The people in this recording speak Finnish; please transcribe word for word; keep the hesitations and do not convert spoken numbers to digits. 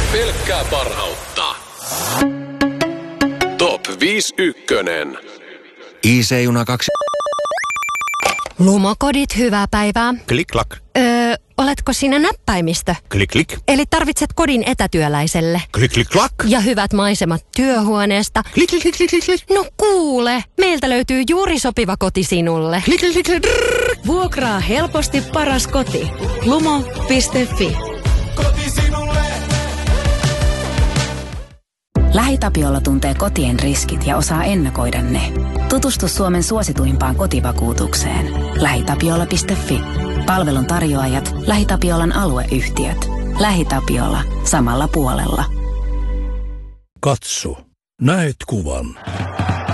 Pelkkää parhautta. Top viisi ykkönen. I C-juna kaksi. Lumokodit, hyvää päivää. Klik-klak. Öö, oletko sinä näppäimistö? Klik-klik. Eli tarvitset kodin etätyöläiselle. Klik-klik-klak. Ja hyvät maisemat työhuoneesta. Klik-klik-klik-klik. No kuule, meiltä löytyy juuri sopiva koti sinulle. Klik-klik-klik. Vuokraa helposti paras koti. lumo piste fi. Koti sinulle. LähiTapiola tuntee kotien riskit ja osaa ennakoida ne. Tutustu Suomen suosituimpaan kotivakuutukseen. lähitapiola piste fi. Palvelun tarjoajat, LähiTapiolan alueyhtiöt. LähiTapiola. Samalla puolella. Katso. Näet kuvan.